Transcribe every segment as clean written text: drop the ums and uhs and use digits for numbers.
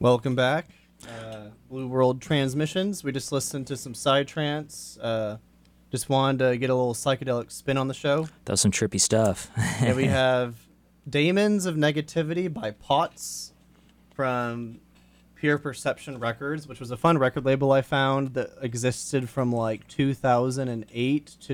Welcome back. Blue World Transmissions. We just listened to some Psytrance. Just wanted to get a little psychedelic spin on the show. That was some trippy stuff. And we have Daemons of Negativity by Potts from Pure Perception Records, which was a fun record label I found that existed from like 2008 to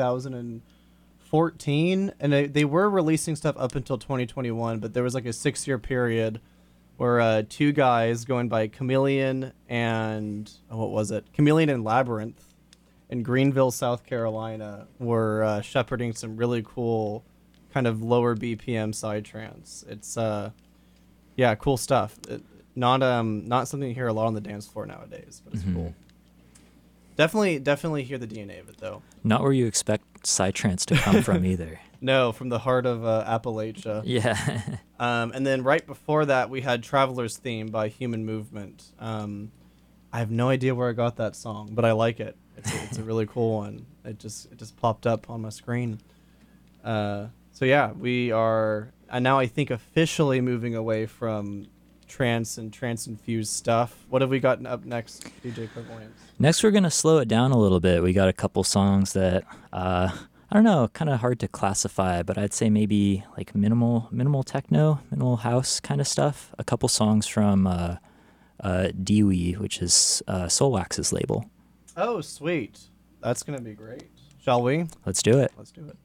2014. And they were releasing stuff up until 2021, but there was like a 6-year period where two guys going by Chameleon and Chameleon and Labyrinth in Greenville, South Carolina, were shepherding some really cool kind of lower BPM psytrance. It's cool stuff. Not something you hear a lot on the dance floor nowadays, but it's cool. Definitely hear the DNA of it though. Not where you expect psytrance to come from either. No, from the heart of Appalachia. Yeah. And then right before that, we had Traveler's Theme by Human Movement. I have no idea where I got that song, but I like it. It's a really cool one. It just popped up on my screen. So yeah, we are now I think officially moving away from trance and trance-infused stuff. What have we got up next, DJ Clairvoyance? Next, we're going to slow it down a little bit. We got a couple songs that, I don't know, kind of hard to classify, but I'd say maybe like minimal techno, minimal house kind of stuff. A couple songs from Dewey, which is Soulwax's label. Oh, sweet. That's going to be great. Shall we? Let's do it. Let's do it.